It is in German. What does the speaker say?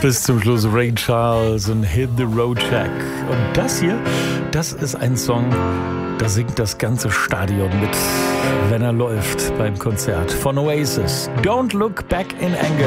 Bis zum Schluss Ray Charles und Hit the Road Jack. Und das hier, das ist ein Song, da singt das ganze Stadion mit, wenn er läuft beim Konzert von Oasis. Don't Look Back in Anger.